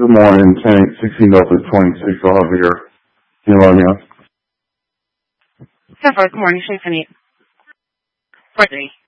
Good morning, Tank. 16 Delta 26 over here. Can you log me up? Good morning, Symphony. Brittany.